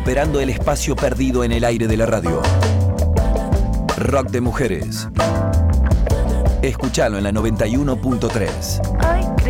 recuperando el espacio perdido en el aire de la radio. Rock de mujeres. Escuchalo en la 91.3.